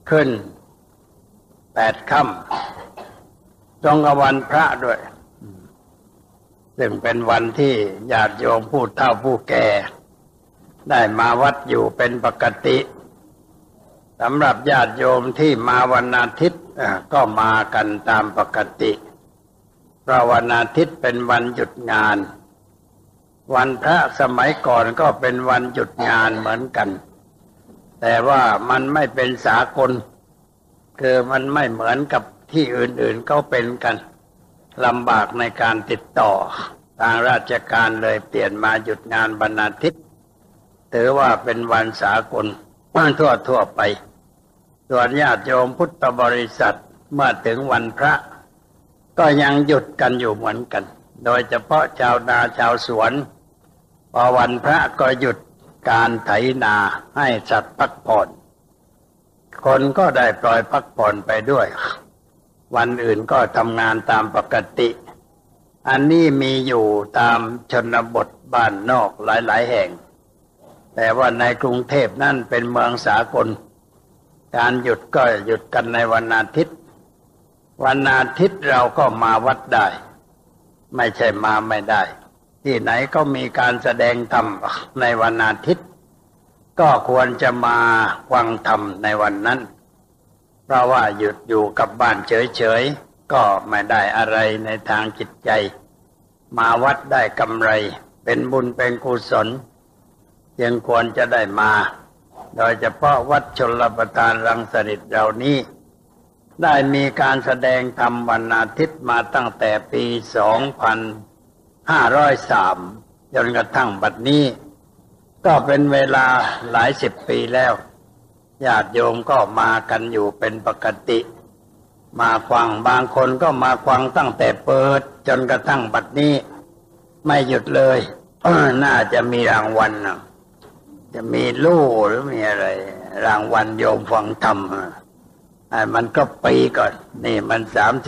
ขึ้น8 ค่ำตรงกับวันพระด้วยซึ่งเป็นวันที่ญาติโยมผู้เฒ่าผู้แก่ได้มาวัดอยู่เป็นปกติสำหรับญาติโยมที่มาวันอาทิตย์ก็มากันตามปกติเพราะวันอาทิตย์เป็นวันหยุดงานวันพระสมัยก่อนก็เป็นวันหยุดงานเหมือนกันแต่ว่ามันไม่เป็นสากลคือมันไม่เหมือนกับที่อื่นๆเขาเป็นกันลำบากในการติดต่อทางราชการเลยเปลี่ยนมาหยุดงานวันอาทิตย์ถือว่าเป็นวันสากลทั่วไปส่วนญาติโยมพุทธบริษัทเมื่อถึงวันพระก็ยังหยุดกันอยู่เหมือนกันโดยเฉพาะชาวนาชาวสวนพอวันพระก็หยุดการไถนาให้สัตว์พักผ่อนคนก็ได้ปล่อยพักผ่อนไปด้วยวันอื่นก็ทำงานตามปกติอันนี้มีอยู่ตามชนบทบ้านนอกหลายๆแห่งแต่ว่าในกรุงเทพนั่นเป็นเมืองสากลการหยุดก็หยุดกันในวันอาทิตย์วันอาทิตย์เราก็มาวัดได้ไม่ใช่มาไม่ได้ที่ไหนก็มีการแสดงธรรมในวันอาทิตย์ก็ควรจะมาฟังธรรมในวันนั้นเพราะว่าหยุดอยู่กับบ้านเฉยๆก็ไม่ได้อะไรในทางจิตใจมาวัดได้กำไรเป็นบุญเป็นกุศลยังควรจะได้มาโดยเฉพาะวัดชลประทานรังสฤษเหล่านี้ได้มีการแสดงธรรมวันอาทิตย์มาตั้งแต่ปี 2503 จนกระทั่งบัดนี้ก็เป็นเวลาหลายสิบปีแล้วญาติโยมก็มากันอยู่เป็นปกติมาฟังบางคนก็มาฟังตั้งแต่เปิดจนกระทั่งบัดนี้ไม่หยุดเลยน่าจะมีรางวัลจะมีลู่หรือมีอะไรรางวัลโยมฟังธรรมมันก็ปีก่อนนี่มัน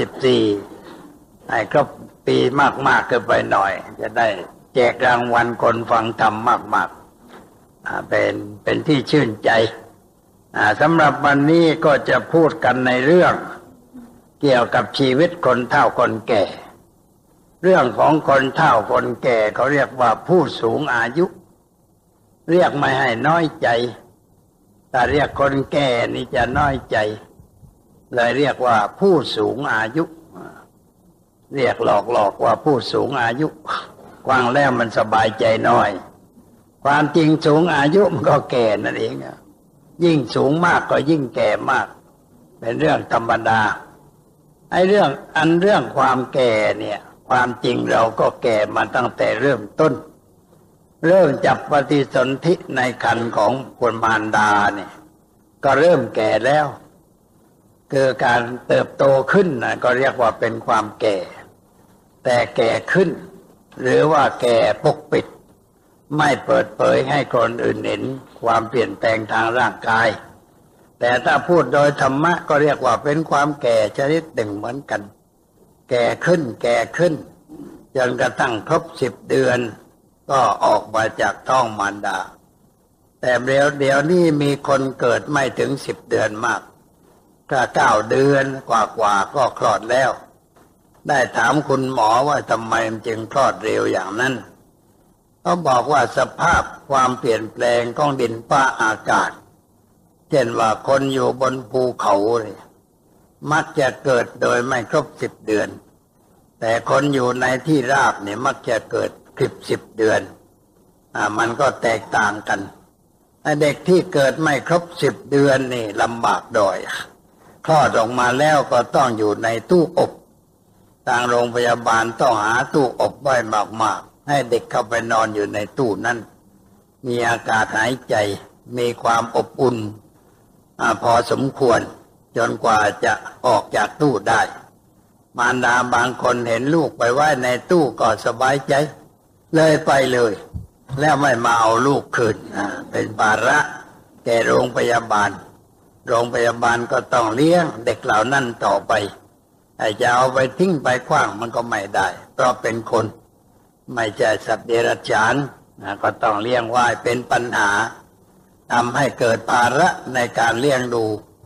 34ไอ้ก็ปีมากๆเกินไปหน่อยจะได้แจกรางวัลคนฟังธรรมมากๆเป็นที่ชื่นใจสำหรับวันนี้ก็จะพูดกันในเรื่องเกี่ยวกับชีวิตคนเฒ่าคนแก่เรื่องของคนเฒ่าคนแก่เขาเรียกว่าผู้สูงอายุเรียกไม่ให้น้อยใจแต่เรียกคนแก่นี่จะน้อยใจเลยเรียกว่าผู้สูงอายุเรียกหลอกว่าผู้สูงอายุฟังแล้วมันสบายใจน้อยความจริงสูงอายุมันก็แก่นั่นเองยิ่งสูงมากก็ยิ่งแก่มากเป็นเรื่องธรรมดาไอ้เรื่องความแก่เนี่ยความจริงเราก็แก่มาตั้งแต่เริ่มต้นเริ่มจับปฏิสนธิในครรภ์ของคนมารดาเนี่ยก็เริ่มแก่แล้วคือการเติบโตขึ้นนะก็เรียกว่าเป็นความแก่แต่แก่ขึ้นหรือว่าแก่ปกปิดไม่เปิดเผยให้คนอื่นเห็นความเปลี่ยนแปลงทางร่างกายแต่ถ้าพูดโดยธรรมะก็เรียกว่าเป็นความแก่ชนิดหนึ่งเหมือนกันแก่ขึ้นจนกระทั่งครบ10 เดือนก็ออกมาจากท้องมารดาแต่เดี๋ยวนี้มีคนเกิดไม่ถึง10 เดือนมากก็9 เดือนกว่าก็คลอดแล้วได้ถามคุณหมอว่าทำไมมันจึงคลอดเร็วอย่างนั้นเขาบอกว่าสภาพความเปลี่ยนแปลงของดินฟ้าอากาศเช่นว่าคนอยู่บนภูเขาเนี่ยมักจะเกิดโดยไม่ครบ10 เดือนแต่คนอยู่ในที่ราบเนี่ยมักจะเกิดครบ10 เดือนมันก็แตกต่างกันเด็กที่เกิดไม่ครบ10 เดือนนี่ลำบากดอยคลอดออกมาแล้วก็ต้องอยู่ในตู้อบทางโรงพยาบาลต้องหาตู้อบไว้มากๆให้เด็กเข้าไปนอนอยู่ในตู้นั้นมีอากาศหายใจมีความอบอุ่นพอสมควรจนกว่าจะออกจากตู้ได้มารดาบางคนเห็นลูกไปไว้ในตู้ก็สบายใจเลยไปเลยแล้วไม่มาเอาลูกคืนเป็นภาระแก่โรงพยาบาลก็ต้องเลี้ยงเด็กเหล่านั้นต่อไปจะเอาไปทิ้งไปขว้างมันก็ไม่ได้เพราะเป็นคนไม่ใช่สัตว์เดรัจฉานก็ต้องเลี้ยงไว้เป็นปัญหาทำให้เกิดภาระในการเลี้ยงดู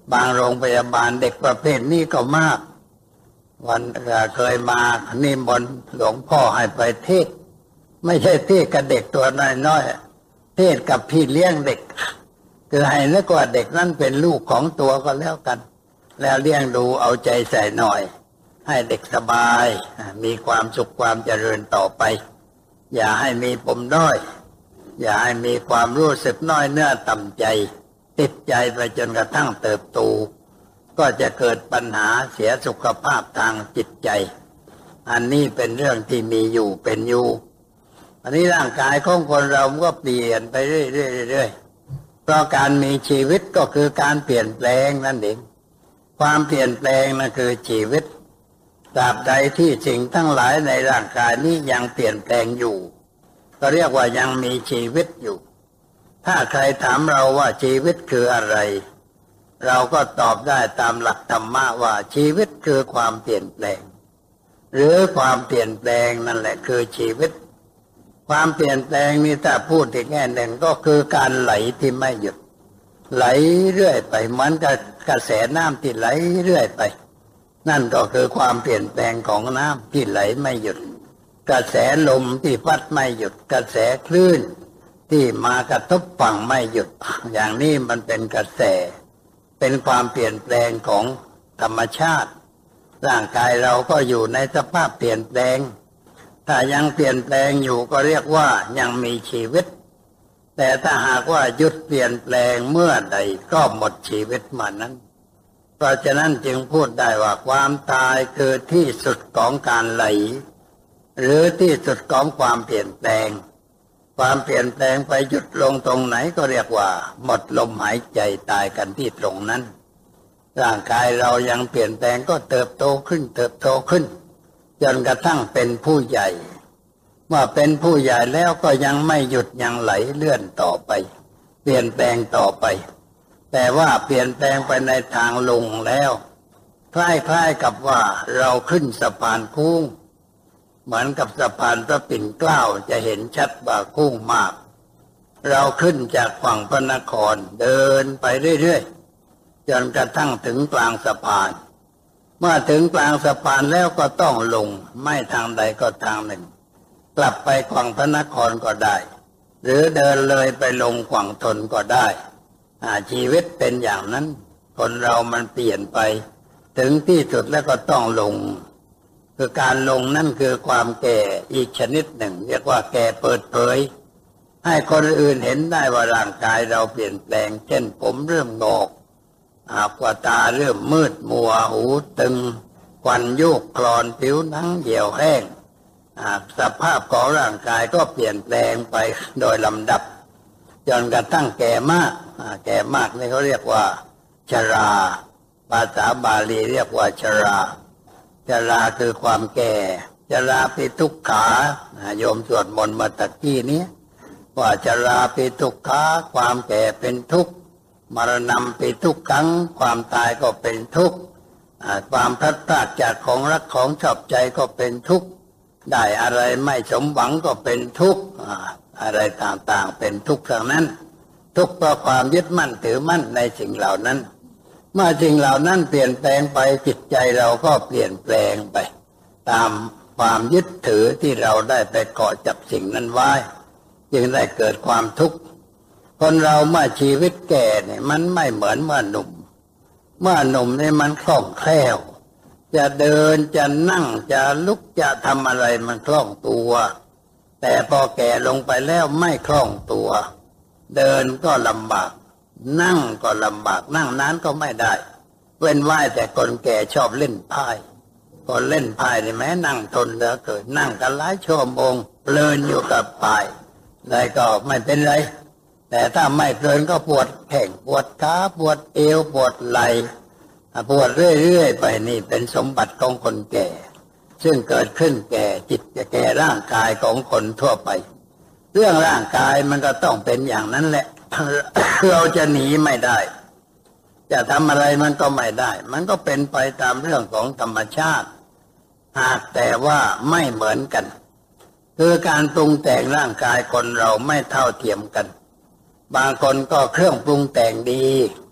บางโรงพยาบาลเด็กประเภทนี้ก็มากวันเคยมานิมนต์หลวงพ่อให้ไปเทศไม่ใช่เทศกับเด็กตัวน้อยๆเทศกับพี่เลี้ยงเด็กคือให้นึกว่าเด็กนั้นเป็นลูกของตัวก็แล้วกันแล้วเลี้ยงดูเอาใจใส่หน่อยให้เด็กสบายมีความสุขความเจริญต่อไปอย่าให้มีปมด้อยอย่าให้มีความรู้สึกน้อยเนื้อต่ำใจติดใจไปจนกระทั่งเติบโตก็จะเกิดปัญหาเสียสุขภาพทางจิตใจอันนี้เป็นเรื่องที่มีอยู่เป็นอยู่อันนี้ร่างกายของคนเราก็เปลี่ยนไปเรื่อยๆเพราะการมีชีวิตก็คือการเปลี่ยนแปลงนั่นเองความเปลี่ยนแปลงนั่นคือชีวิตตราบใดที่สิ่งทั้งหลายในร่างกายนี้ยังเปลี่ยนแปลงอยู่ก็เรียกว่ายังมีชีวิตอยู่ถ้าใครถามเราว่าชีวิตคืออะไรเราก็ตอบได้ตามหลักธรรมะว่าชีวิตคือความเปลี่ยนแปลงหรือความเปลี่ยนแปลงนั่นแหละคือชีวิตความเปลี่ยนแปลงนี้ถ้าพูดอีกแง่หนึ่งก็คือการไหลที่ไม่หยุดไหลเรื่อยไปเหมือนกับกระแสน้ำที่ไหลเรื่อยไปนั่นก็คือความเปลี่ยนแปลงของน้ำที่ไหลไม่หยุดกระแสลมที่พัดไม่หยุดกระแสคลื่นที่มากระทบฝั่งไม่หยุดอย่างนี้มันเป็นกระแสเป็นความเปลี่ยนแปลงของธรรมชาติร่างกายเราก็อยู่ในสภาพเปลี่ยนแปลงถ้ายังเปลี่ยนแปลงอยู่ก็เรียกว่ายังมีชีวิตแต่ถ้าหากว่าหยุดเปลี่ยนแปลงเมื่อใดก็หมดชีวิตมานั้นเพราะฉะนั้นจึงพูดได้ว่าความตายคือที่สุดของการไหลหรือที่สุดของความเปลี่ยนแปลงความเปลี่ยนแปลงไปหยุดลงตรงไหนก็เรียกว่าหมดลมหายใจตายกันที่ตรงนั้นร่างกายเรายังเปลี่ยนแปลงก็เติบโตขึ้นจนกระทั่งเป็นผู้ใหญ่เมื่อเป็นผู้ใหญ่แล้วก็ยังไม่หยุดยังไหลเลื่อนต่อไปเปลี่ยนแปลงต่อไปแต่ว่าเปลี่ยนแปลงไปในทางลงแล้วคล้ายๆกับว่าเราขึ้นสะพานคู้งเหมือนกับสะพานพระปิ่นเกล้าจะเห็นชัดว่าคู้งมากเราขึ้นจากฝั่งพระนครเดินไปเรื่อยๆจนกระทั่งถึงกลางสะพานเมื่อถึงกลางสะพานแล้วก็ต้องลงไม่ทางใดก็ทางหนึ่งกลับไปฝั่งพระนครก็ได้หรือเดินเลยไปลงฝั่งธนก็ได้ชีวิตเป็นอย่างนั้นคนเรามันเปลี่ยนไปถึงที่สุดแล้วก็ต้องลงคือการลงนั่นคือความแก่อีกชนิดหนึ่งเรียกว่าแก่เปิดเผยให้คนอื่นเห็นได้ว่าร่างกายเราเปลี่ยนแปลงเช่นผมเริ่มงอกกว่าตาเริ่มมืดมัวหูตึงควันโยกคลอนผิวหนังเหี่ยวแห้งสภาพของร่างกายก็เปลี่ยนแปลงไปโดยลำดับจนกระทั่งแก่มากนี่เขาเรียกว่าชราภาษาบาลีเรียกว่าชราคือความแก่ชราปิทุกขาโยมสวดมนต์มาตะกี้นี้ว่าชราปิทุกขาความแก่เป็นทุกข์มรณะปิทุกขังความตายก็เป็นทุกข์ความพลัดพรากจากของรักของชอบใจก็เป็นทุกข์ได้อะไรไม่สมหวังก็เป็นทุกข์อะไรต่างๆเป็นทุกข์ทั้งนั้นทุกข์เพราะความยึดมั่นถือมั่นในสิ่งเหล่านั้นเมื่อสิ่งเหล่านั้นเปลี่ยนแปลงไปจิตใจเราก็เปลี่ยนแปลงไปตามความยึดถือที่เราได้ไปเกาะจับสิ่งนั้นไว้จึงได้เกิดความทุกข์คนเราเมื่อชีวิตแก่เนี่ยมันไม่เหมือนเมื่อหนุ่มเนี่ยมันคล่องแคล่วจะเดินจะนั่งจะลุกจะทำอะไรมันคล่องตัวแต่พอแก่ลงไปแล้วไม่คล่องตัวเดินก็ลำบากนั่งก็ลำบากนั่งนานก็ไม่ได้เว้นไว้แต่คนแก่ชอบเล่นไพ่คนเล่นไพ่นี่แม้นั่งทนเหลือเกินนั่งกันหลายชั่วโมงเพลินอยู่กับไพ่ได้ก็ไม่เป็นไรแต่ถ้าไม่เพลินก็ปวดแข้งปวดขาปวดเอวปวดไหล่ปวดเรื่อยๆไปนี่เป็นสมบัติของคนแก่ซึ่งเกิดขึ้นแก่จิตแก่ร่างกายของคนทั่วไปเรื่องร่างกายมันก็ต้องเป็นอย่างนั้นแหละ เราจะหนีไม่ได้จะทำอะไรมันก็ไม่ได้มันก็เป็นไปตามเรื่องของธรรมชาติหากแต่ว่าไม่เหมือนกันคือการปรุงแต่งร่างกายคนเราไม่เท่าเทียมกันบางคนก็เครื่องปรุงแต่งดี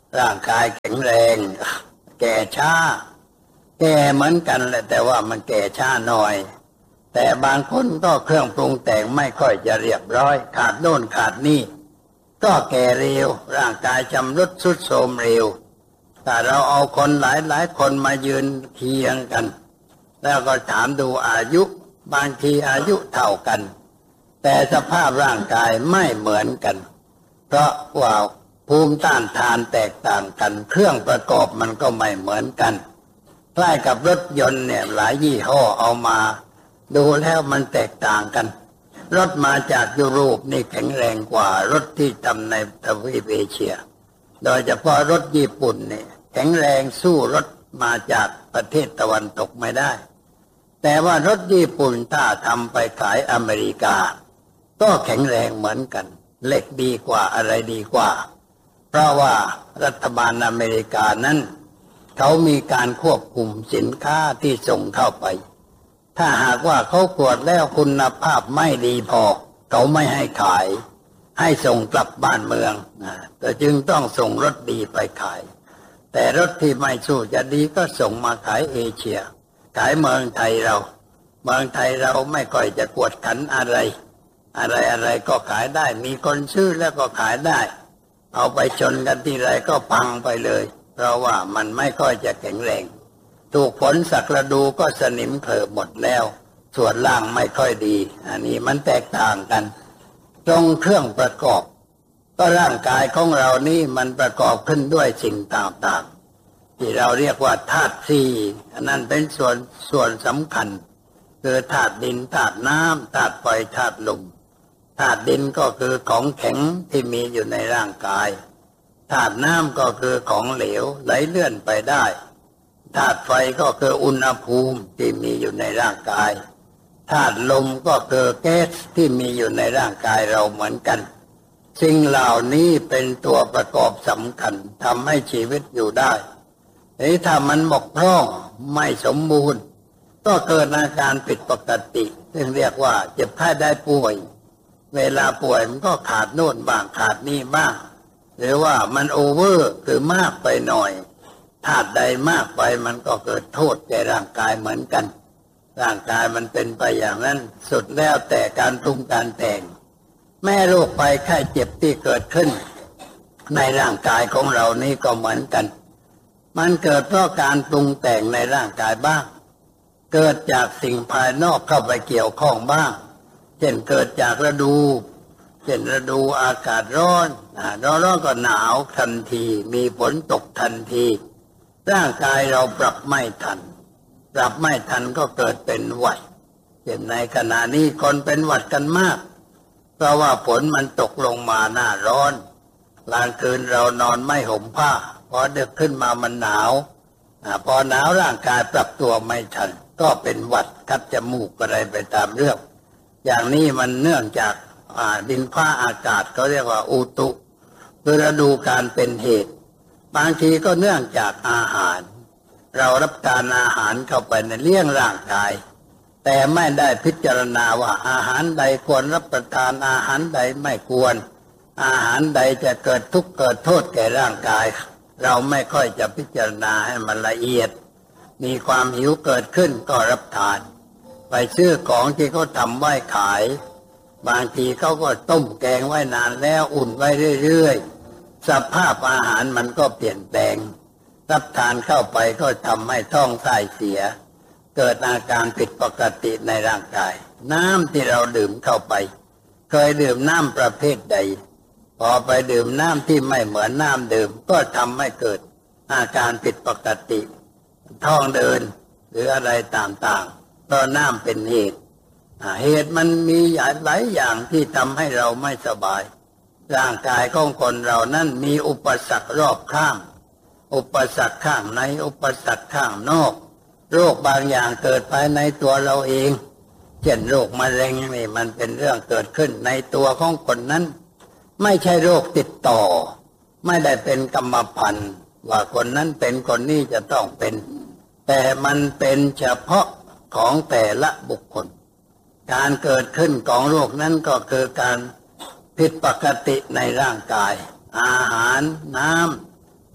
ร่างกายแข็งแรงแก่ช้าแก่เหมือนกันแหละแต่ว่ามันแก่ช้าหน่อยแต่บางคนก็เครื่องปรุงแต่งไม่ค่อยจะเรียบร้อยขาดโน่นขาดนี่ก็แก่เร็วร่างกายชำรุดทรุดโทรมเร็วถ้าเราเอาคนหลายคนมายืนเคียงกันแล้วก็ถามดูอายุบางทีอายุเท่ากันแต่สภาพร่างกายไม่เหมือนกันเพราะว่าภูมิต้านทานแตกต่างกันเครื่องประกอบมันก็ไม่เหมือนกันคล้ายกับรถยนต์เนี่ยหลายยี่ห้อเอามาดูแล้วมันแตกต่างกันรถมาจากยุโรปนี่แข็งแรงกว่ารถที่ทำในทวีปเอเชียโดยเฉพาะรถญี่ปุ่นเนี่ยแข็งแรงสู้รถมาจากประเทศตะวันตกไม่ได้แต่ว่ารถญี่ปุ่นถ้าทำไปขายอเมริกาก็แข็งแรงเหมือนกันเหล็กดีกว่าอะไรดีกว่าเพราะว่ารัฐบาลอเมริกานั้นเขามีการควบคุมสินค้าที่ส่งเข้าไปถ้าหากว่าเขาตรวจแล้วคุณภาพไม่ดีพอเขาไม่ให้ขายให้ส่งกลับบ้านเมืองแต่จึงต้องส่งรถดีไปขายแต่รถที่ไม่สู้จะดีก็ส่งมาขายเอเชียขายเมืองไทยเราไม่ค่อยจะกวดขันอะไรก็ขายได้มีคนซื้อแล้วก็ขายได้เอาไปชนกันทีไรก็พังไปเลยเพราะว่ามันไม่ค่อยจะแข็งแรงถูกฝนสักระดูก็สนิมเผลอหมดแล้วส่วนล่างไม่ค่อยดีอันนี้มันแตกต่างกันตรงเครื่องประกอบก็ร่างกายของเรานี่มันประกอบขึ้นด้วยสิ่งต่างๆที่เราเรียกว่าธาตุสี่อันนั้นเป็นส่วนสำคัญคือธาตุดินธาตุน้ำธาตุไฟธาตุลมธาตุดินก็คือของแข็งที่มีอยู่ในร่างกายธาตุน้ำก็คือของเหลวไหลเลื่อนไปได้ธาตุไฟก็คืออุณหภูมิที่มีอยู่ในร่างกายธาตุลมก็คือแก๊สที่มีอยู่ในร่างกายเราเหมือนกันสิ่งเหล่านี้เป็นตัวประกอบสำคัญทำให้ชีวิตอยู่ได้ถ้ามันบกพร่องไม่สมบูรณ์ก็เกิดอาการผิดปกติซึ่งเรียกว่าเจ็บไข้ได้ป่วยเวลาป่วยมันก็ขาดโน่นบ้างขาดนี่บ้างหรือว่ามันโอเวอร์คือมากไปหน่อยธาตุใดมากไปมันก็เกิดโทษแก่ร่างกายเหมือนกันร่างกายมันเป็นไปอย่างนั้นสุดแล้วแต่การปรุงการแต่งแม่โรคภัยไข้เจ็บที่เกิดขึ้นในร่างกายของเรานี่ก็เหมือนกันมันเกิดเพราะการปรุงแต่งในร่างกายบ้างเกิดจากสิ่งภายนอกเข้าไปเกี่ยวข้องบ้างเช่นเกิดจากฤดูเช่นฤดูอากาศร้อนก็หนาวทันทีมีฝนตกทันทีร่างกายเราปรับไม่ทันก็เกิดเป็นหวัดเช่นในขณะนี้คนเป็นหวัดกันมากเพราะว่าฝนมันตกลงมาหน้าร้อนกลางคืนเรานอนไม่ห่มผ้าพอดึกขึ้นมามันหนาวพอหนาวร่างกายปรับตัวไม่ทันก็เป็นหวัดคัดจมูกอะไรไปตามเรื่องอย่างนี้มันเนื่องจากดินฟ้าอากาศเขาเรียกว่าอุตุคือฤดูกาลเป็นเหตุบางทีก็เนื่องจากอาหารเรารับทานอาหารเข้าไปในเลี้ยงร่างกายแต่ไม่ได้พิจารณาว่าอาหารใดควรรับประทานอาหารใดไม่ควรอาหารใดจะเกิดทุกข์เกิดโทษแก่ร่างกายเราไม่ค่อยจะพิจารณาให้มันละเอียดมีความหิวเกิดขึ้นก็รับทานไปซื้อของที่เขาทำไว้ขายบางทีเขาก็ต้มแกงไว้นานแล้วอุ่นไว้เรื่อยๆสภาพอาหารมันก็เปลี่ยนแปลงรับทานเข้าไปก็ทำให้ท้องไส้เสียเกิดอาการผิดปกติในร่างกายน้ำที่เราดื่มเข้าไปเคยดื่มน้ำประเภทใดพอไปดื่มน้ำที่ไม่เหมือนน้ำดื่มก็ทำให้เกิดอาการผิดปกติท้องเดินหรืออะไรต่างๆเพราะน้ำเป็นเหตุมันมีหลายอย่างที่ทำให้เราไม่สบายร่างกายของคนเรานั้นมีอุปสรรครอบข้างอุปสรรคข้างในอุปสรรคข้างนอกโรคบางอย่างเกิดภายในตัวเราเองเช่นโรคมะเร็งนี่มันเป็นเรื่องเกิดขึ้นในตัวของคนนั้นไม่ใช่โรคติดต่อไม่ได้เป็นกรรมพันธุ์ว่าคนนั้นเป็นคนนี้จะต้องเป็นแต่มันเป็นเฉพาะของแต่ละบุคคลการเกิดขึ้นของโรคนั้นก็คือการผิดปกติในร่างกายอาหารน้ำ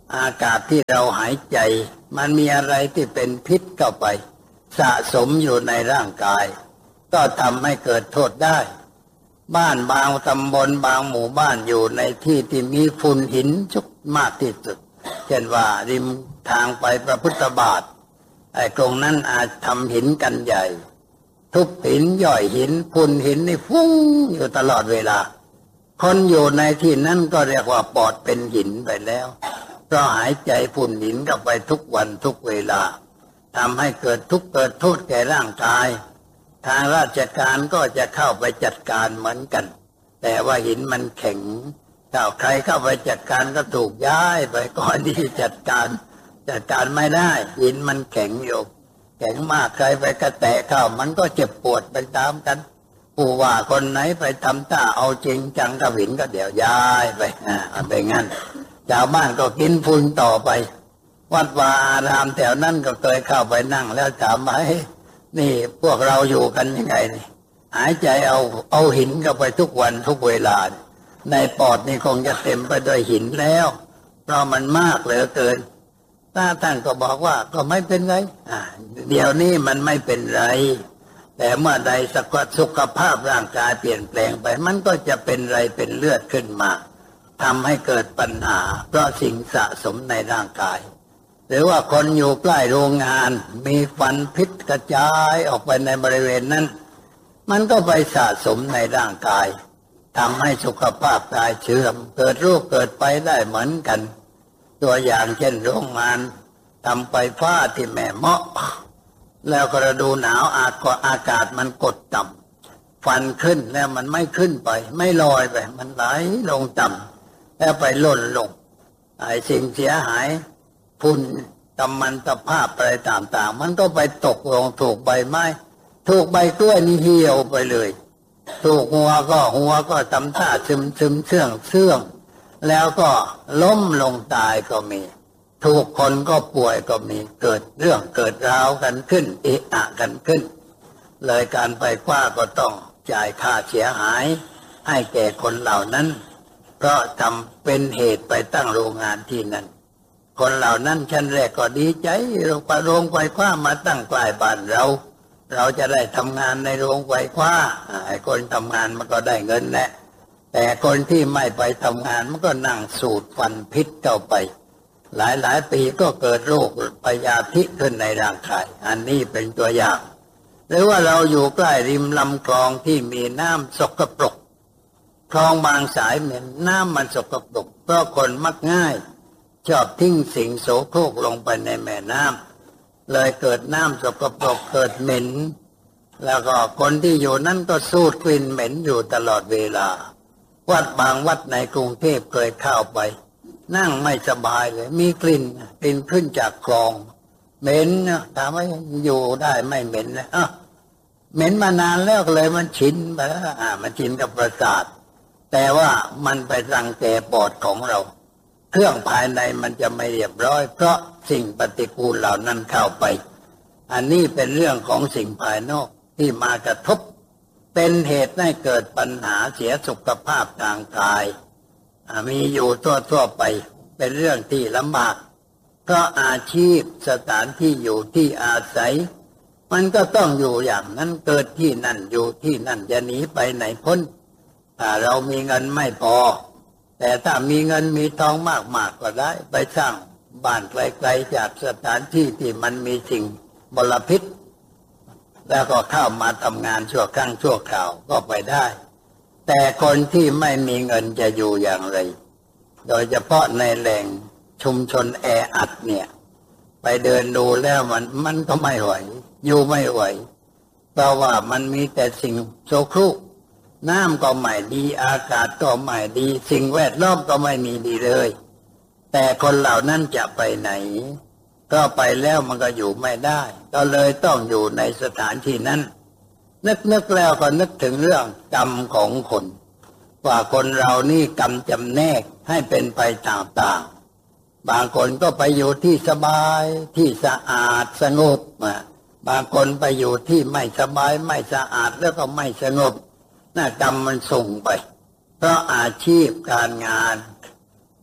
อากาศที่เราหายใจมันมีอะไรที่เป็นพิษเข้าไปสะสมอยู่ในร่างกายก็ทำให้เกิดโทษได้บ้านบางตำบลบางหมู่บ้านอยู่ในที่ที่มีฝุ่นหินชุกมากที่สุดเช่นว่าริมทางไปพระพุทธบาทไอ้ตรงนั้นอาจทำหินกันใหญ่ทุบหินย่อยหินฝุ่นหินนี่ฟุ้งอยู่ตลอดเวลาคนอยู่ในที่นั้นก็เรียกว่าปอดเป็นหินไปแล้วเพราะหายใจฝุ่นหินเข้าไปทุกวันทุกเวลาทำให้เกิดทุกข์เกิดโทษแก่ร่างกายทางราชการก็จะเข้าไปจัดการเหมือนกันแต่ว่าหินมันแข็งถ้าใครเข้าไปจัดการก็ถูกย้ายไปก่อนที่จัดการไม่ได้หินมันแข็งอยู่แข็งมากใครไปกระแตะเข้ามันก็เจ็บปวดไปตามกันผู้ว่าคนไหนไปทำท่าเอาจริงจังกับหินก็เดี๋ยวย้ายไปไปงั้นชาวบ้านก็กินฝุ่นต่อไปวัดวาอารามแถวนั้นก็เคยเข้าไปนั่งแล้วถามว่านี่พวกเราอยู่กันยังไงนี่หายใจเอาหินเข้าไปทุกวันทุกเวลาในปอดนี่คงจะเต็มไปด้วยหินแล้วเพราะมันมากเหลือเกินท่านก็บอกว่าก็ไม่เป็นไรเดี๋ยวนี้มันไม่เป็นไรแต่เมื่อใดสุขภาพร่างกายเปลี่ยนแปลงไปมันก็จะเป็นไรเป็นเลือดขึ้นมาทำให้เกิดปัญหาเพราะสิ่งสะสมในร่างกายหรือว่าคนอยู่ใกล้โรงงานมีควันพิษกระจายออกไปในบริเวณนั้นมันก็ไปสะสมในร่างกายทำให้สุขภาพกายเสื่อมเกิดโรคเกิดไปได้เหมือนกันตัวอย่างเช่นโรงงานทำไฟฟ้าที่แม่เมาะแล้วก็ฤดูหนาวอากาศมันกดต่ำฟันขึ้นแล้วมันไม่ขึ้นไปไม่ลอยไปมันไหลลงต่ำแล้วไปหล่นลงไอ้สิ่งเสียหายฝุ่นกำมันตภาพอะไรต่างๆมันก็ไปตกลงถูกใบไม้ถูกใบกล้วยนี่เหี่ยวไปเลยถูกหัวก็ทำท่าซึมเสื่องแล้วก็ล้มลงตายก็มีถูกคนก็ป่วยก็มีเกิดเรื่องเกิดราวกันขึ้นเอะอะกันขึ้นเลยการไฟฟ้าก็ต้องจ่ายค่าเสียหายให้แก่คนเหล่านั้นเพราะทำเป็นเหตุไปตั้งโรงงานที่นั่นคนเหล่านั้นชั้นแรกก็ดีใจโรงไฟฟ้ามาตั้งใกล้บ้านเราจะได้ทำงานในโรงไฟฟ้าไอ้คนทำงานมันก็ได้เงินแหละแต่คนที่ไม่ไปทำงานมันก็นั่งสูดควันพิษเข้าไปหลายปีก็เกิดโรคพยาธิขึ้นในร่างกายอันนี้เป็นตัวอย่างหรือว่าเราอยู่ใกล้ริมลำคลองที่มีน้ำสกปรกคลองบางสายเหม็นน้ำมันสกปรกเพราะคนมักง่ายชอบทิ้งสิ่งโสโครกลงไปในแม่น้ำเลยเกิดน้ำสกปรกเกิดเหม็นแล้วก็คนที่อยู่นั้นก็สูดกลิ่นเหม็นอยู่ตลอดเวลาวัดบางวัดในกรุงเทพเคยเข้าไปนั่งไม่สบายเลยมีกลิ่นขึ้นจากคลองเหม็นนะถามว่าอยู่ได้ไม่เหม็นนะเหม็นมานานแล้วเลยมันชินไปแล้วมันชินกับประสาทแต่ว่ามันไปรังแกปอดของเราเครื่องภายในมันจะไม่เรียบร้อยเพราะสิ่งปฏิกูลเหล่านั้นเข้าไปอันนี้เป็นเรื่องของสิ่งภายนอกที่มากระทบเป็นเหตุให้เกิดปัญหาเสียสุขภาพทางกายมีอยู่ทั่วไปเป็นเรื่องที่ลำบากเพราะอาชีพสถานที่อยู่ที่อาศัยมันก็ต้องอยู่อย่างนั้นเกิดที่นั่นอยู่ที่นั่นจะหนีไปไหนพ้นถ้าเรามีเงินไม่พอแต่ถ้ามีเงินมีทองมากก็ได้ไปสร้างบ้านไกลๆจากสถานที่ที่มันมีสิ่งมลพิษแล้วก็เข้ามาทำงานชั่วครั้งชั่วคราวก็ไปได้แต่คนที่ไม่มีเงินจะอยู่อย่างไรโดยเฉพาะในแหล่งชุมชนแออัดเนี่ยไปเดินดูแล้วมันก็ไม่ไหวอยู่ไม่ไหวเพราะว่ามันมีแต่สิ่งโสโครกน้ำก็ไม่ดีอากาศก็ไม่ดีสิ่งแวดล้อมก็ไม่มีดีเลยแต่คนเหล่านั้นจะไปไหนก็ไปแล้วมันก็อยู่ไม่ได้ก็เลยต้องอยู่ในสถานที่นั้นนึกแล้วก็นึกถึงเรื่องกรรมของคนว่าคนเรานี่กรรมจำแนกให้เป็นไปต่างๆบางคนก็ไปอยู่ที่สบายที่สะอาดสงบบางคนไปอยู่ที่ไม่สบายไม่สะอาดแล้วก็ไม่สงบกรรมมันส่งไปเพราะอาชีพการงาน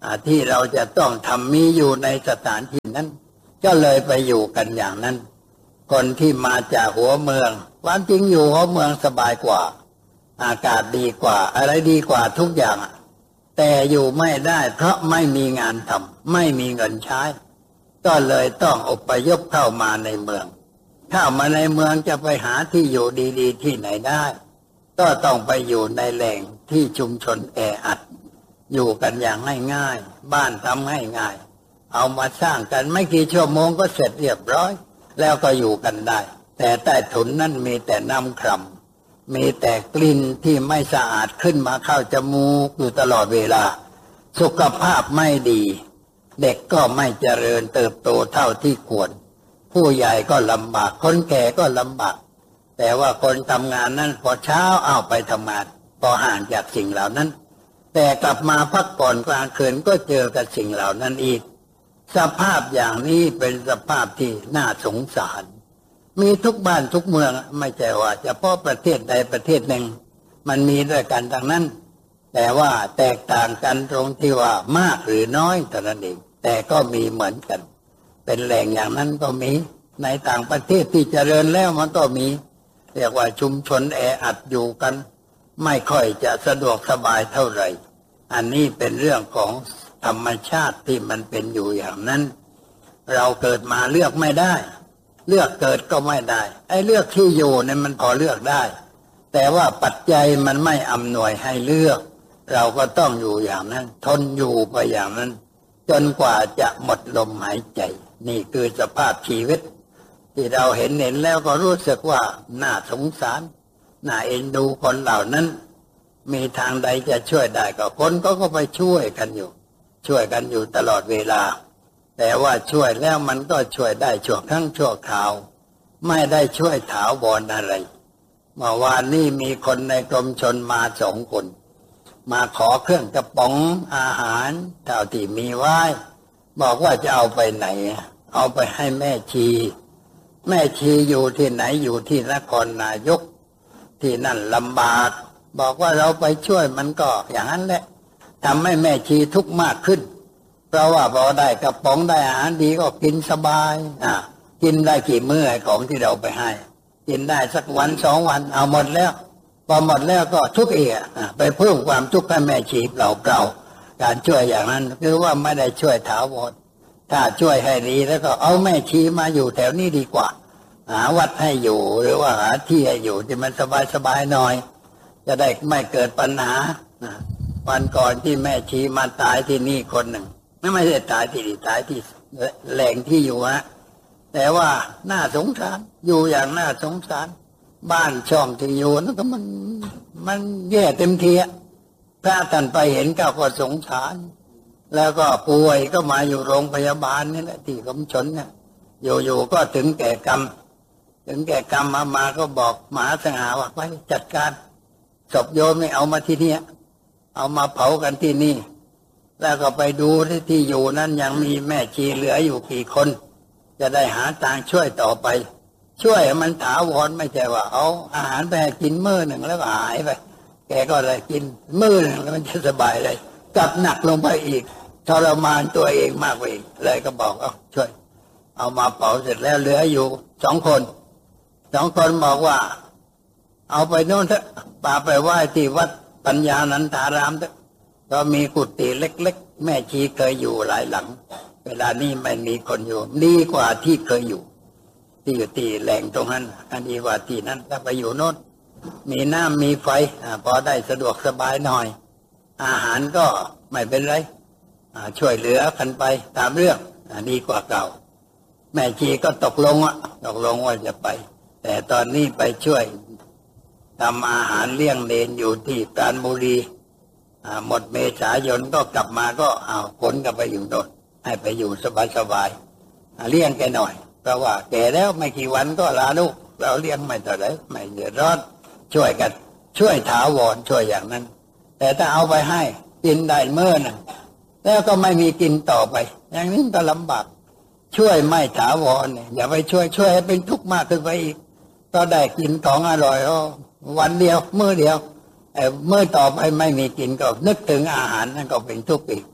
ที่เราจะต้องทำมีอยู่ในสถานที่นั้นก็เลยไปอยู่กันอย่างนั้นคนที่มาจากหัวเมืองความจริงอยู่หัวเมืองสบายกว่าอากาศดีกว่าอะไรดีกว่าทุกอย่างแต่อยู่ไม่ได้เพราะไม่มีงานทำไม่มีเงินใช้ก็เลยต้องอพยพเข้ามาในเมืองเข้ามาในเมืองจะไปหาที่อยู่ดีๆที่ไหนได้ก็ต้องไปอยู่ในแหล่งที่ชุมชนแออัดอยู่กันอย่างง่ายๆบ้านทำง่ายๆเอามาสร้างกันไม่กี่ชั่วโมงก็เสร็จเรียบร้อยแล้วก็อยู่กันได้แต่ใต้ถุนนั้นมีแต่น้ำคร่ำมีแต่กลิ่นที่ไม่สะอาดขึ้นมาเข้าจมูกอยู่ตลอดเวลาสุขภาพไม่ดีเด็กก็ไม่เจริญเติบโตเท่าที่ควรผู้ใหญ่ก็ลำบากคนแก่ก็ลำบากแต่ว่าคนทำงานนั้นพอเช้าเอาไปทำงานพอห่างจากสิ่งเหล่านั้นแต่กลับมาพักผ่อนกลางคืนก็เจอกับสิ่งเหล่านั้นอีกสภาพอย่างนี้เป็นสภาพที่น่าสงสารมีทุกบ้านทุกเมืองไม่ใช่ว่าเฉพาะประเทศใดประเทศหนึ่งมันมีด้วยกันทั้งนั้นแต่ว่าแตกต่างกันตรงที่ว่ามากหรือน้อยเท่านั้นเองแต่ก็มีเหมือนกันเป็นแหล่งอย่างนั้นก็มีในต่างประเทศที่เจริญแล้วมันก็มีเรียกว่าชุมชนแออัดอยู่กันไม่ค่อยจะสะดวกสบายเท่าไหร่อันนี้เป็นเรื่องของธรรมชาติที่มันเป็นอยู่อย่างนั้นเราเกิดมาเลือกไม่ได้เลือกเกิดก็ไม่ได้ไอ้เลือกที่อยู่เนี่ยมันพอเลือกได้แต่ว่าปัจจัยมันไม่อำนวยให้เลือกเราก็ต้องอยู่อย่างนั้นทนอยู่ไปอย่างนั้นจนกว่าจะหมดลมหายใจนี่คือสภาพชีวิตที่เราเห็นแล้วก็รู้สึกว่าน่าสงสารน่าเอ็นดูคนเหล่านั้นมีทางใดจะช่วยได้ก็คนก็ไปช่วยกันอยู่ตลอดเวลาแต่ว่าช่วยแล้วมันก็ช่วยได้ชั่วครั้งชั่วคราวไม่ได้ช่วยถาวรอะไรเมื่อวานนี้มีคนในกรมชลมา2 คนมาขอเครื่องกระป๋องอาหารเท่าที่มีไว้บอกว่าจะเอาไปไหนเอาไปให้แม่ชีอยู่ที่ไหนอยู่ที่นครนายกที่นั่นลำบากบอกว่าเราไปช่วยมันก็อย่างนั้นแหละทำให้แม่ชีทุกข์มากขึ้นเพราะว่าพอได้กระป๋องได้อาหารดีก็กินสบายกินได้กี่มื้อของที่เราไปให้กินได้สักวัน2 วันเอาหมดแล้วพอหมดแล้วก็ทุกข์อีกไปเพิ่มความทุกข์ให้แม่ชีเปล่าการช่วยอย่างนั้นคือว่าไม่ได้ช่วยถาวรถ้าช่วยให้ดีแล้วก็เอาแม่ชีมาอยู่แถวนี้ดีกว่าหาวัดให้อยู่หรือว่าหาที่ให้อยู่ที่มันสบายหน่อยจะได้ไม่เกิดปัญหาวันก่อนที่แม่ชีมาตายที่นี่คนหนึ่งไม่ใช่ตายที่นี่ตายที่แหล่งที่อยู่แต่ว่าน่าสงสารอยู่อย่างน่าสงสารบ้านช่องที่อยู่นั่นก็มันแย่เต็มทีพระท่านไปเห็นก็สงสารแล้วก็ป่วยก็มาอยู่โรงพยาบาลนี่แหละที่กรมชลเนี่ยอยู่ก็ถึงแก่กรรมมาก็บอกมหาสง่าว่าไปจัดการศพโยมไม่เอามาที่นี่เอามาเผากันที่นี่แล้วก็ไปดูที่อยู่นั้นยังมีแม่ชีเหลืออยู่กี่คนจะได้หาทางช่วยต่อไปช่วยมันถาวรไม่ใช่ว่าเอาอาหารไปกินมื้อหนึ่งแล้วก็หายไปแกก็เลยกินมื้อหนึ่งแล้วมันจะสบายเลยกลับหนักลงไปอีกทรมานตัวเองมากกว่าอีกเลยก็บอกเอาช่วยเอามาเผาเสร็จแล้วเหลืออยู่2 คนบอกว่าเอาไปโน่นเถอะป่าไปไหว้ที่วัดปัญญานันทารามเถอะก็มีกุฏิเล็กๆแม่ชีเคยอยู่หลายหลังเวลานี้ไม่มีคนอยู่ดีกว่าที่เคยอยู่ที่แหล่งตรงนั้นอันดีกว่าที่นั้นถ้าไปอยู่โน่นมีน้ำมีไฟพอได้สะดวกสบายหน่อยอาหารก็ไม่เป็นไรช่วยเหลือกันไปตามเรื่องดีกว่าเก่าแม่ชีก็ตกลงว่าจะไปแต่ตอนนี้ไปช่วยทำอาหารเลี้ยงเนนอยู่ที่ปราณบุรีหมดเมษายนก็กลับมาก็เอาขนกลับไปอยู่โน่นให้ไปอยู่สบายเลี้ยงแกหน่อยเพราะว่าแกแล้วไม่กี่วันก็ลาลูกเราเลี้ยงไม่เท่าไรไม่เดือดร้อนช่วยกันช่วยถาวรช่วยอย่างนั้นแต่ถ้าเอาไปให้กินได้เมื่อนึงแล้วก็ไม่มีกินต่อไปอย่างนี้ก็ลำบากช่วยไม่ถาวรอย่าไปช่วยให้เป็นทุกข์มากขึ้นไปอีกก็ได้กินของอร่อยวันเดียวมื้อเดียวมื้อต่อไปไม่มีกินก็นึกถึงอาหารนั่นก็เป็นทุกข์อีก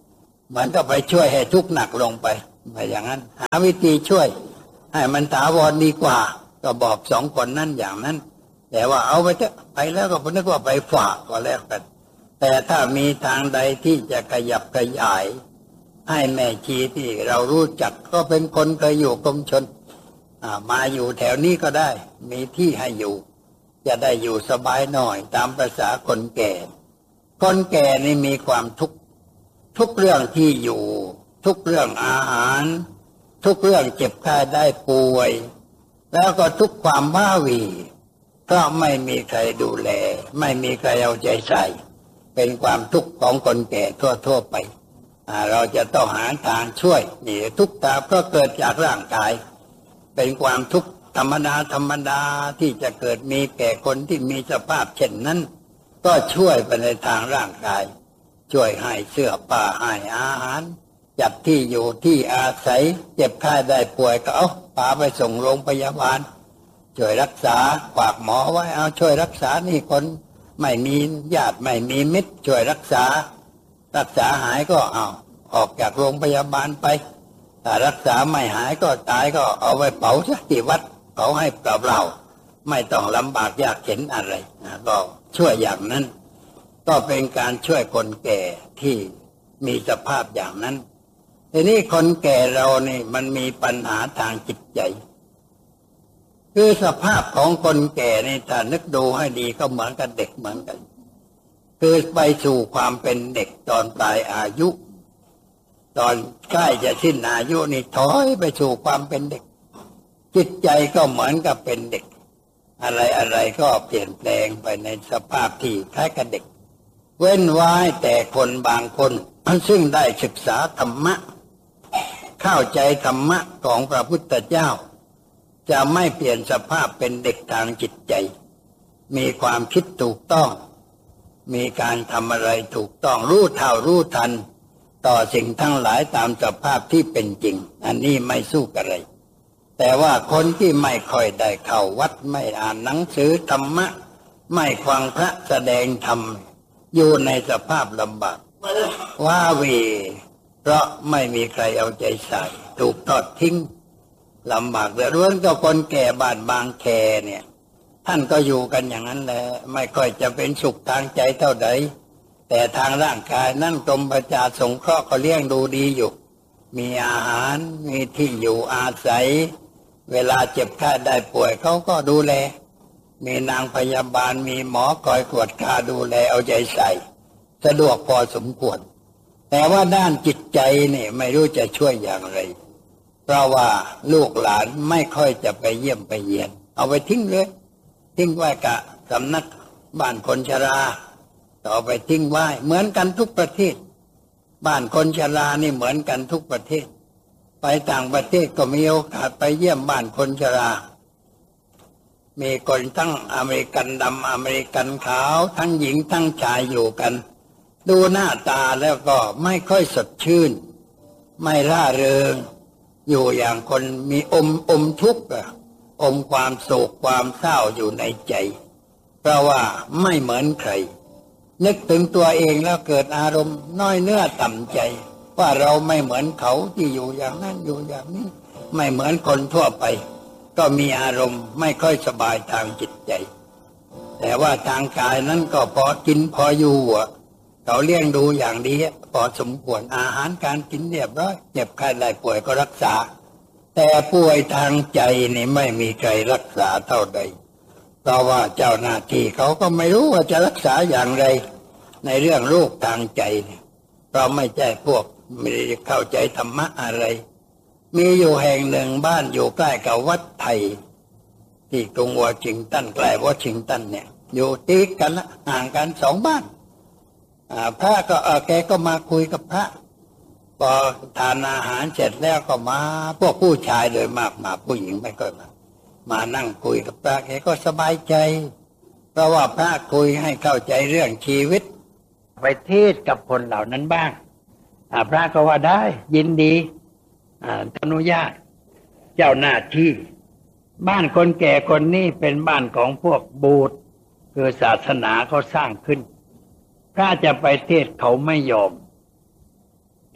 เหมือนก็ไปช่วยให้ทุกข์หนักลงไปไปอย่างนั้นหาวิธีช่วยให้มันถาวรดีกว่าก็บอกสองคนนั้นอย่างนั้นแต่ว่าเอาไปเถอะไปแล้วก็นึกว่าไปฝากก็แล้วกันแต่ถ้ามีทางใดที่จะขยับขยายให้แม่ชีที่เรารู้จักก็เป็นคนเคยอยู่กรมชนมาอยู่แถวนี้ก็ได้มีที่ให้อยู่จะได้อยู่สบายหน่อยตามภาษาคนแก่คนแก่นี่มีความทุกเรื่องที่อยู่ทุกเรื่องอาหารทุกเรื่องเจ็บไข้ได้ป่วยแล้วก็ทุกความว้าหวีก็ไม่มีใครดูแลไม่มีใครเอาใจใส่เป็นความทุกข์ของคนแก่ทั่วไปเราจะต้องหาทางช่วยนี่ทุกข์ตามก็เกิดจากร่างกายเป็นความทุกข์ธรรมดาที่จะเกิดมีแก่คนที่มีสภาพเช่นนั้นก็ช่วยไปในทางร่างกายช่วยให้เสื้อผ้าให้อาหารจัดที่อยู่ที่อาศัยเจ็บไข้ได้ป่วยก็เอาพาไปส่งโรงพยาบาลช่วยรักษาฝากหมอไว้เอาช่วยรักษานี่คนไม่มีญาติไม่มีมิตรช่วยรักษาหายก็เอาออกจากโรงพยาบาลไปถ้ารักษาไม่หายก็ตายก็เอาไปเผาซะที่วัดเผาให้เปล่าๆไม่ต้องลำบากยากเข็ญอะไรก็ช่วยอย่างนั้นก็เป็นการช่วยคนแก่ที่มีสภาพอย่างนั้นทีนี้คนแก่เรานี่มันมีปัญหาทางจิตใจคือสภาพของคนแก่นี่ถ้านึกดูให้ดีก็เหมือนกับเด็กเหมือนกันคือไปสู่ความเป็นเด็กตอนปลายอายุตอนใกล้จะสิ้นอายุนี่ถอยไปสู่ความเป็นเด็กจิตใจก็เหมือนกับเป็นเด็กอะไรก็เปลี่ยนแปลงไปในสภาพที่คล้ายกับเด็กเว้นไว้แต่คนบางคนซึ่งได้ศึกษาธรรมะเข้าใจธรรมะของพระพุทธเจ้าจะไม่เปลี่ยนสภาพเป็นเด็กทางจิตใจมีความคิดถูกต้องมีการทำอะไรถูกต้องรู้เท่ารู้ทันต่อสิ่งทั้งหลายตามสภาพที่เป็นจริงอันนี้ไม่สู้กันเลยแต่ว่าคนที่ไม่ค่อยได้เข้าวัดไม่อ่านหนังสือธรรมะไม่ฟังพระแสดงธรรมอยู่ในสภาพลำบากว้าเหวเพราะไม่มีใครเอาใจใส่ถูกทอดทิ้งลำบากเดือดร้อนก็คนแก่บ้านบางแคเนี่ยท่านก็อยู่กันอย่างนั้นแหละไม่ค่อยจะเป็นสุขทางใจเท่าใดแต่ทางร่างกายนั่นกรมประชาสงเคราะห์ก็เลี้ยงดูดีอยู่มีอาหารมีที่อยู่อาศัยเวลาเจ็บไข้ได้ป่วยเขาก็ดูแลมีนางพยาบาลมีหมอคอยตรวจคาดูแลเอาใจใส่สะดวกพอสมควรแต่ว่าด้านจิตใจนี่ไม่รู้จะช่วยอย่างไรเพราะว่าลูกหลานไม่ค่อยจะไปเยี่ยมไปเยียนเอาไปทิ้งเลยทิ้งไว้กับสำนักบ้านคนชราต่อไปทิ้งไว้เหมือนกันทุกประเทศบ้านคนชรานี่เหมือนกันทุกประเทศไปต่างประเทศก็มีโอกาสไปเยี่ยมบ้านคนชรามีคนทั้งอเมริกันดำอเมริกันขาวทั้งหญิงทั้งชายอยู่กันดูหน้าตาแล้วก็ไม่ค่อยสดชื่นไม่ร่าเริงอยู่อย่างคนมีอมทุกข์อมความโศกความเศร้าอยู่ในใจเพราะว่าไม่เหมือนใครนึกถึงตัวเองแล้วเกิดอารมณ์น้อยเนื้อต่ำใจว่าเราไม่เหมือนเขาที่อยู่อย่างนั้นอยู่อย่างนี้ไม่เหมือนคนทั่วไปก็มีอารมณ์ไม่ค่อยสบายทางจิตใจแต่ว่าทางกายนั้นก็พอกินพออยู่เขาเลี้ยงดูอย่างดีพอสมควรอาหารการกินเรียบร้อยเจ็บไข้ได้ป่วยก็รักษาแต่ป่วยทางใจนี่ไม่มีใครรักษาเท่าใดเพราะว่าเจ้าหน้าที่เขาก็ไม่รู้ว่าจะรักษาอย่างไรในเรื่องโรคทางใจเพราะไม่ใช่พวกไม่ได้เข้าใจธรรมะอะไรมีอยู่แห่งหนึ่งบ้านอยู่ใกล้กับวัดไทยที่กรุงวอชิงตันใกล้วอชิงตันเนี่ยอยู่ติดกันละห่างกัน2 บ้านพระก็แกก็มาคุยกับพระพอทานอาหารเสร็จแล้วก็มาพวกผู้ชายโดยมากมาผู้หญิงไม่ค่อยมานั่งคุยกับพระแกก็สบายใจเพราะว่าพระคุยให้เข้าใจเรื่องชีวิตไปเทศกับคนเหล่านั้นบ้างพระก็ว่าได้ยินดีอนุญาตเจ้าหน้าที่บ้านคนแก่คนนี้เป็นบ้านของพวกบูตคือศาสนาเขาสร้างขึ้นพระจะไปเทศเขาไม่ยอม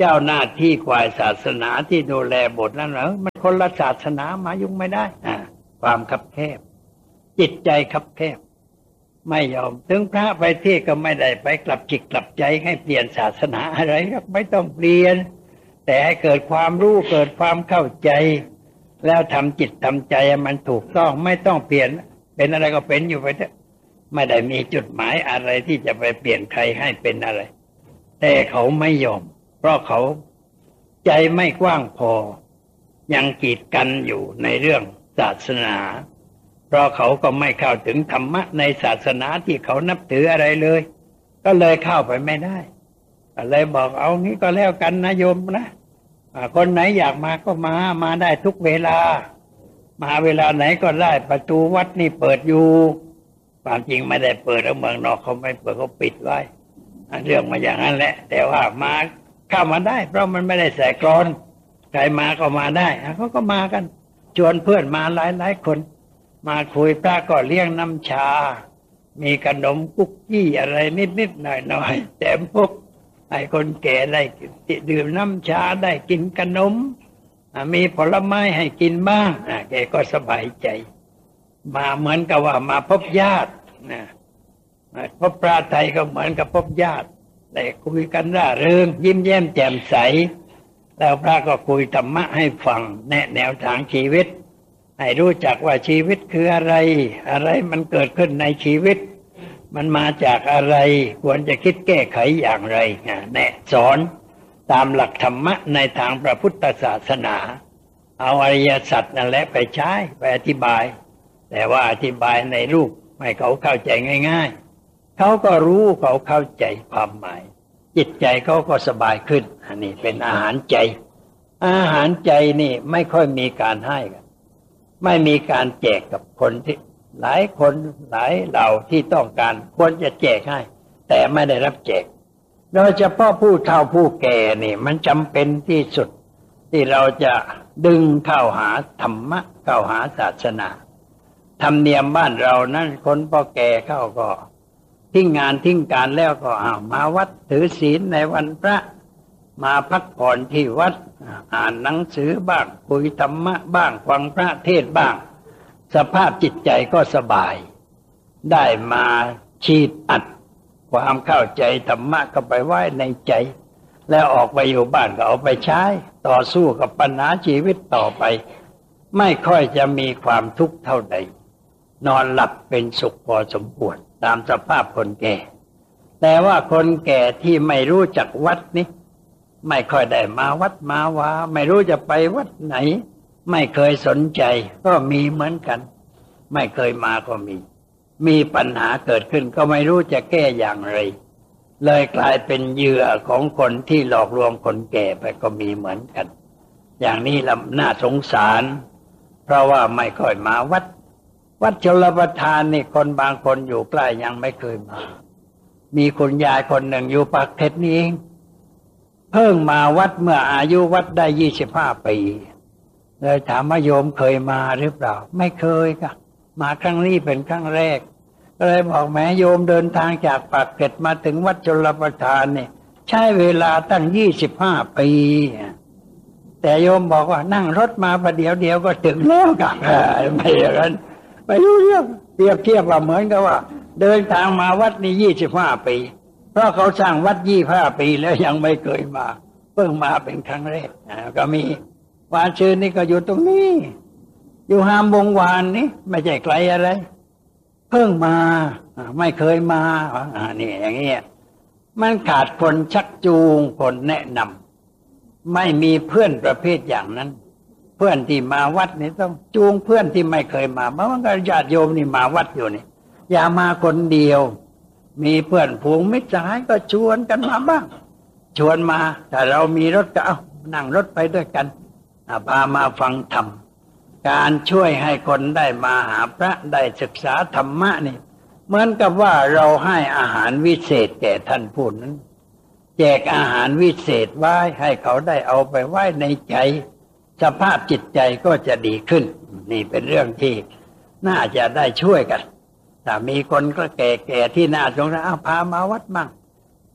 เจ้าหน้าที่ฝ่ายศาสนาที่ดูแลโบสถ์นั่นเหรอมันคนละศาสนามายุ่งไม่ได้ความคับแคบจิตใจคับแคบไม่ยอมถึงพระไปที่ก็ไม่ได้ไปกลับจิตกลับใจให้เปลี่ยนศาสนาอะไรครับไม่ต้องเปลี่ยนแต่ให้เกิดความรู้เกิดความเข้าใจแล้วทำจิตทำใจมันถูกต้องไม่ต้องเปลี่ยนเป็นอะไรก็เป็นอยู่ไปเถอะไม่ได้มีจุดหมายอะไรที่จะไปเปลี่ยนใครให้เป็นอะไรแต่เขาไม่ยอมเพราะเขาใจไม่กว้างพอยังกีดกันอยู่ในเรื่องศาสนาเพราะเขาก็ไม่เข้าถึงธรรมะในศาสนาที่เขานับถืออะไรเลยก็เลยเข้าไปไม่ได้ก็เลยบอกเอางี้ก็แล้วกันนะโยมนะคนไหนอยากมาก็มาได้ทุกเวลามาเวลาไหนก็ได้ประตูวัดนี่เปิดอยู่ความจริงไม่ได้เปิดแล้วเมืองนอกเขาไม่เปิดเขาปิดไว้เรื่องมาอย่างนั้นแหละแต่ว่ามาเข้ามาได้เพราะมันไม่ได้ใส่กลอนใครมาก็มาได้เขาก็มากันชวนเพื่อนมาหลายคนมาคุยพระก็เลี้ยงน้ำชามีขนมคุกกี้อะไรนิดๆหน่อยๆแต่พวกไอ้คนแก่ได้ดื่มน้ำชาได้กินขนมมีผลไม้ให้กินบ้างแกก็สบายใจมาเหมือนกับว่ามาพบญาตินะพบพระไทยก็เหมือนกับพบญาติได้คุยกันร่าเริงยิ้มแย้มแจ่มใสแล้วพระก็คุยธรรมะให้ฟังแนะแนวทางชีวิตให้รู้จักว่าชีวิตคืออะไรอะไรมันเกิดขึ้นในชีวิตมันมาจากอะไรควรจะคิดแก้ไขอย่างไรแนะสอนตามหลักธรรมะในทางพระพุทธศาสนาเอาอริยสัจนั่นแหละไปใช้ไปอธิบายแต่ว่าอธิบายในรูปให้เขาเข้าใจง่ายๆเขาก็รู้เขาเข้าใจความหมายจิตใจเขาก็สบายขึ้นอันนี้เป็นอาหารใจอาหารใจนี่ไม่ค่อยมีการให้กันไม่มีการแจกกับคนที่หลายคนหลายเหล่าที่ต้องการควรจะแจกให้แต่ไม่ได้รับแจกโดยเฉพาะผู้เฒ่าผู้แก่นี่มันจำเป็นที่สุดที่เราจะดึงเข้าหาธรรมะเข้าหาศาสนาธรรมเนียมบ้านเรานั้นคนพอแก่เข้าก็ทิ้งงานทิ้งการแล้วก็มาวัดถือศีลในวันพระมาพักผ่อนที่วัดอ่านหนังสือบ้างคุยธรรมะบ้างฟังพระเทศน์บ้างสภาพจิตใจก็สบายได้มาฉีดอัดความเข้าใจธรรมะก็ไปไว้ในใจแล้วออกไปอยู่บ้านก็เอาไปใช้ต่อสู้กับปัญหาชีวิตต่อไปไม่ค่อยจะมีความทุกข์เท่าใดนอนหลับเป็นสุขพอสมควรตามสภาพคนแก่แต่ว่าคนแก่ที่ไม่รู้จักวัดนี้ไม่ค่อยได้มาวัดมาวาไม่รู้จะไปวัดไหนไม่เคยสนใจก็มีเหมือนกันไม่เคยมาก็มีปัญหาเกิดขึ้นก็ไม่รู้จะแก้อย่างไรเลยกลายเป็นเหยื่อของคนที่หลอกลวงคนแก่ไปก็มีเหมือนกันอย่างนี้น่าสงสารเพราะว่าไม่ค่อยมาวัดชลประทานนี่คนบางคนอยู่ใกล้ยังไม่เคยมามีคุณยายคนหนึ่งอยู่ปากเกร็ดนี่เองเพิ่งมาวัดเมื่ออายุวัดได้25 ปีเลยถามว่าโยมเคยมาหรือเปล่าไม่เคยค่ะมาครั้งนี้เป็นครั้งแรกก็เลยบอกแม่โยมเดินทางจากปากเกร็ดมาถึงวัดชลประทานนี่ใช้เวลาตั้ง25 ปีแต่โยมบอกว่านั่งรถมาประเดี๋ยวก็ถึงแล้วกันไม่อย่างนั้นไม่รู้เรื่องเปรียบเทียบว่าเหมือนกับว่าเดินทางมาวัดนี่25 ปีเพราะเขาสร้างวัด25 ปีแล้วยังไม่เคยมาเพิ่งมาเป็นครั้งแรกก็มีวานชื่นนี่ก็อยู่ตรงนี้อยู่หามวงวานนี่ไม่ใช่ไกลอะไรเพิ่งมาไม่เคยมานี่อย่างเงี้ยมันขาดคนชักจูงคนแนะนำไม่มีเพื่อนประเภทอย่างนั้นเพื่อนที่มาวัดนี่ต้องจูงเพื่อนที่ไม่เคยมาเพราะว่าญาติโยมนี่มาวัดอยู่นี่อย่ามาคนเดียวมีเพื่อนฝูงมิตรสหายก็ชวนกันมาบ้างชวนมาถ้าเรามีรถก็เอานั่งรถไปด้วยกันพามาฟังธรรมการช่วยให้คนได้มาหาพระได้ศึกษาธรรมะนี่เหมือนกับว่าเราให้อาหารวิเศษแก่ท่านผู้นั้นแจกอาหารวิเศษไว้ให้เขาได้เอาไปไว้ในใจสภาพจิตใจก็จะดีขึ้นนี่เป็นเรื่องที่น่าจะได้ช่วยกันถ้ามีคนก็แก่ๆที่น่าสงสารพามาวัดมั่ง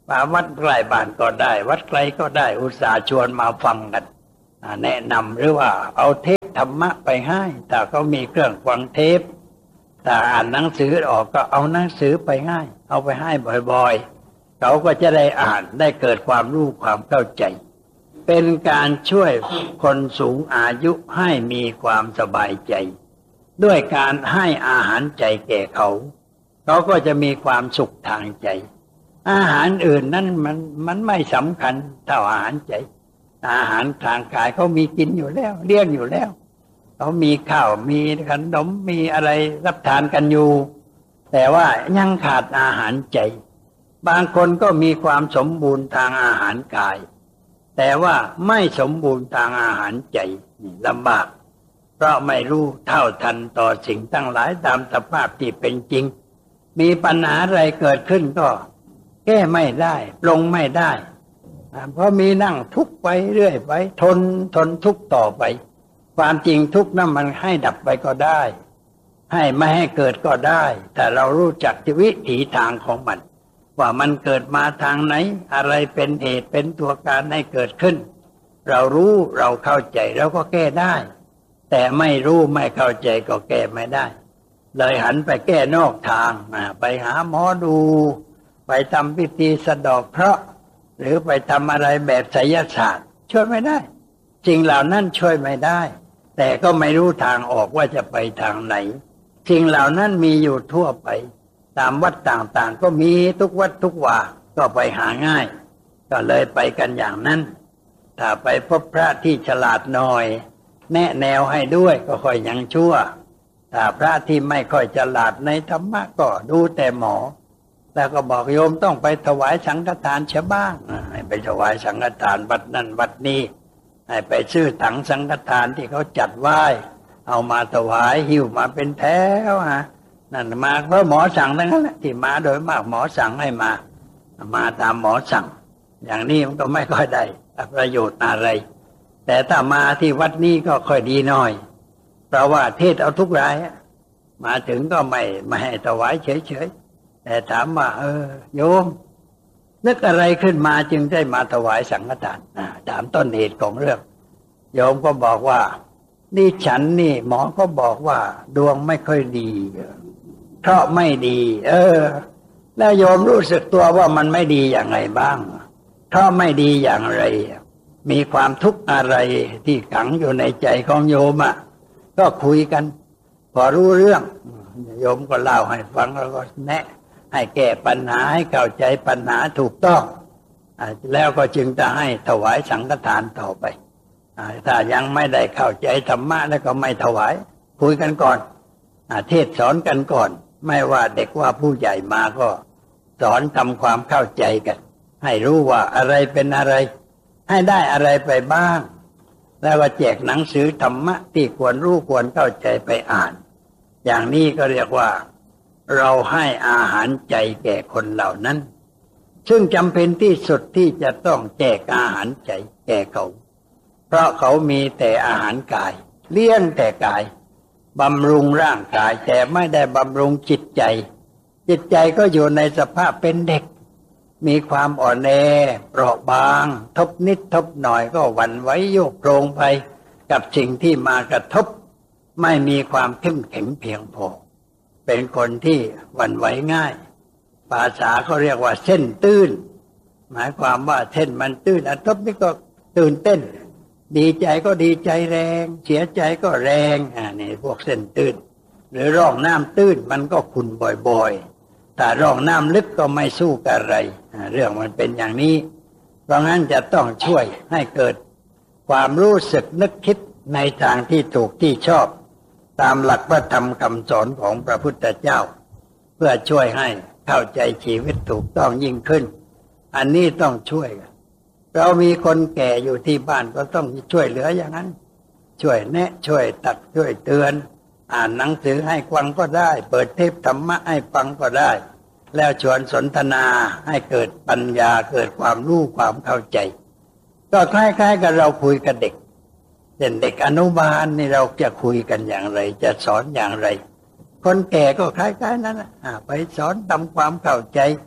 มาวัดใกล้บ้านก็ได้วัดไกลก็ได้อุตส่าห์ชวนมาฟังกันแนะนำหรือว่าเอาเทปธรรมะไปให้ถ้าเขามีเครื่องฟังเทปถ้าอ่านหนังสือออกก็เอาหนังสือไปให้เอาไปให้บ่อยๆเขาก็จะได้อ่านได้เกิดความรู้ความเข้าใจเป็นการช่วยคนสูงอายุให้มีความสบายใจด้วยการให้อาหารใจแก่เขาเขาก็จะมีความสุขทางใจอาหารอื่นนั้นมันไม่สำคัญเท่าอาหารใจอาหารทางกายเขามีกินอยู่แล้วเลี้ยงอยู่แล้วเขามีข้าวมีขนมมีอะไรรับทานกันอยู่แต่ว่ายังขาดอาหารใจบางคนก็มีความสมบูรณ์ทางอาหารกายแต่ว่าไม่สมบูรณ์ทางอาหารใจลำบากเพราะไม่รู้เท่าทันต่อสิ่งทั้งหลายตามสภาพที่เป็นจริงมีปัญหาอะไรเกิดขึ้นก็แก้ไม่ได้ปลงไม่ได้เพราะมีนั่งทุกข์ไปเรื่อยไปทนทุกข์ต่อไปความจริงทุกข์นั้นมันให้ดับไปก็ได้ให้ไม่ให้เกิดก็ได้แต่เรารู้จักวิถีทางของมันว่ามันเกิดมาทางไหนอะไรเป็นเหตุเป็นตัวการให้เกิดขึ้นเรารู้เราเข้าใจเราก็แก้ได้แต่ไม่รู้ไม่เข้าใจก็แก้ไม่ได้เลยหันไปแก้นอกทางไปหาหมอดูไปทำพิธีสะเดาะเคราะห์หรือไปทำอะไรแบบไสยศาสตร์ช่วยไม่ได้สิ่งเหล่านั้นช่วยไม่ได้แต่ก็ไม่รู้ทางออกว่าจะไปทางไหนสิ่งเหล่านั้นมีอยู่ทั่วไปตามวัดต่างๆก็มีทุกวัดทุกว่าก็ไปหาง่ายก็เลยไปกันอย่างนั้นถ้าไปพบพระที่ฉลาดหน่อยแนะแนวให้ด้วยก็ค่อยยังชั่วถ้าพระที่ไม่ค่อยฉลาดในธรรมะก็ดูแต่หมอแล้วก็บอกโยมต้องไปถวายสังฆทานเสียบ้างให้ไปถวายสังฆทานวัดนั้นวัดนี้ให้ไปซื้อถังสังฆทานที่เขาจัดไว้เอามาถวายหิ้วมาเป็นแถวนั่นมาเพราะหมอสั่งทั้งนั้นแหละที่มาโดยมากหมอสั่งให้มาตามหมอสั่งอย่างนี้มันก็ไม่ค่อยได้ประโยชน์อะไรแต่ถ้ามาที่วัดนี้ก็ค่อยดีหน่อยเพราะว่าเทศเอาทุกรายมาถึงก็ไม่ให้ถวายเฉยๆแต่ถามว่าโยมนึกอะไรขึ้นมาจึงได้มาถวายสังฆทานถามต้นเหตุของเรื่องโยมก็บอกว่านี่ฉันนี่หมอก็บอกว่าดวงไม่ค่อยดีเพราะไม่ดีแล้วโยมรู้สึกตัวว่ามันไม่ดีอย่างไรบ้างเพราะไม่ดีอย่างไรมีความทุกข์อะไรที่ขังอยู่ในใจของโยมก็คุยกันพอรู้เรื่องโยมก็เล่าให้ฟังแล้วก็แนะให้แก้ปัญหาให้เข้าใจปัญหาถูกต้องแล้วก็จึงจะให้ถวายสังฆทานต่อไปถ้ายังไม่ได้เข้าใจธรรมะแล้วก็ไม่ถวายคุยกันก่อนเทศสอนกันก่อนไม่ว่าเด็กว่าผู้ใหญ่มาก็สอนทำความเข้าใจกันให้รู้ว่าอะไรเป็นอะไรให้ได้อะไรไปบ้างแล้วก็แจกหนังสือธรรมะที่ควรรู้ควรเข้าใจไปอ่านอย่างนี้ก็เรียกว่าเราให้อาหารใจแก่คนเหล่านั้นซึ่งจำเป็นที่สุดที่จะต้องแจกอาหารใจแก่เขาเพราะเขามีแต่อาหารกายเลี้ยงแต่กายบำรุงร่างกายแต่ไม่ได้บำรุงจิตใจจิตใจก็อยู่ในสภาพเป็นเด็กมีความอ่อนแอเปราะบางทบนิดทบหน่อยก็หวั่นไหวโยกโครงไปกับสิ่งที่มากระทบไม่มีความเข้มแข็งเพียงพอเป็นคนที่หวั่นไหวง่ายภาษาเขาเรียกว่าเส้นตื้นหมายความว่าเส้นมันตื้นทบนี่ก็ตื่นเต้นดีใจก็ดีใจแรงเสียใจก็แรงนี่พวกเส้นตื้นหรือร่องน้ำตื้นมันก็ขุ่นบ่อยๆแต่ร่องน้ำลึกก็ไม่สู้กับอะไรเรื่องมันเป็นอย่างนี้เพราะงั้นจะต้องช่วยให้เกิดความรู้สึกนึกคิดในทางที่ถูกที่ชอบตามหลักพระธรรมคำสอนของพระพุทธเจ้าเพื่อช่วยให้เข้าใจชีวิตถูกต้องยิ่งขึ้นอันนี้ต้องช่วยเรามีคนแก่อยู่ที่บ้านก็ต้องช่วยเหลืออย่างนั้นช่วยแนะช่วยตักช่วยเตือนอ่านหนังสือให้ฟังก็ได้เปิดเทปธรรมะให้ฟังก็ได้แล้วชวนสนทนาให้เกิดปัญญาเกิดความรู้ความเข้าใจก็คล้ายๆกับเราคุยกับเด็กเช่นเด็กอนุบาลนี่เราจะคุยกันอย่างไรจะสอนอย่างไรคนแก่ก็คล้ายๆนั้นไปสอนทำความเข้าใจ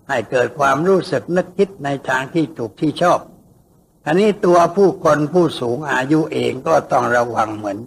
ให้เกิดความรู้สึกนึกคิดในทางที่ถูกที่ชอบอันนี้ตัวผู้คนผู้สูงอายุเองก็ต้องระวังเหมือน